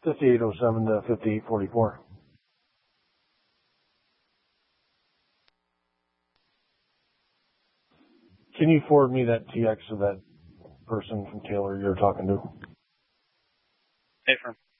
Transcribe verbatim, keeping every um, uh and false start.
fifty-eight oh seven to fifty-eight forty-four. Can you forward me that T X of that person from Taylor you're talking to? Hey, firm.